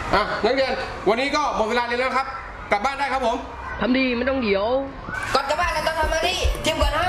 นักเรียนวันนี้ก็หมดเวลาเรียนแล้วครับกลับบ้านได้ครับผมทำดีไม่ต้องเดี๋ยวก่อนกลับบ้านเราต้องทำหน้าที่ทีมก่อนให้